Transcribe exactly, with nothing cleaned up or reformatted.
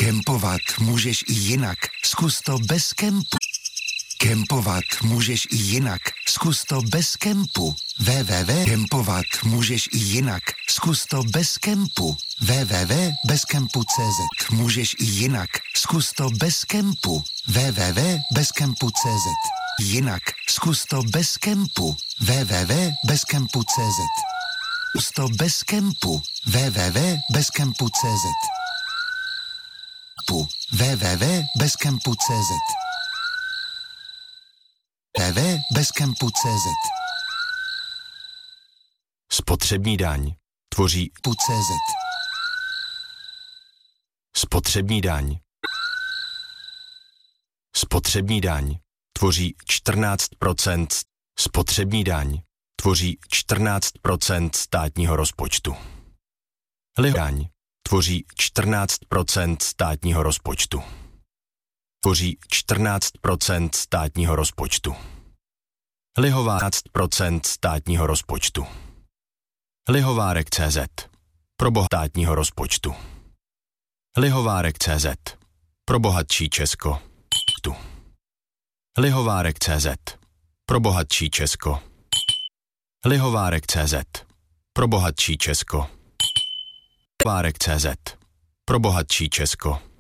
Kempovat můžeš i jinak, zkus to bez kempu. Kempovat můžeš i jinak, zkus to bez kempu. www. Kempovat můžeš i jinak, zkus to bez kempu. www tečka bez kempu tečka cz. Můžeš i jinak, zkus to bez kempu. www tečka bez kempu tečka cz. Jinak, zkus to bez kempu. www tečka bez kempu tečka cz. Zkus to bez kempu. www tečka bez kempu tečka cz. www tečka bez kempu tečka cz. www tečka bez kempu tečka cz. Spotřební daň tvoří .cz. Spotřební daň. Spotřební daň tvoří čtrnáct procent. Spotřební daň tvoří čtrnáct procent státního rozpočtu. Daň tvoří čtrnáct procent státního rozpočtu. Tvoří čtrnáct procent státního rozpočtu. Lihová procent státního rozpočtu. Lihovárek tečka cz. Pro bohatátního rozpočtu. Lihovárek tečka cz. Pro bohatší Česko. Tu. Lihovárek tečka cz. Pro bohatší Česko. Lihovárek tečka cz. Pro bohatší Česko. Lihovárek tečka cz. Pro bohatší Česko.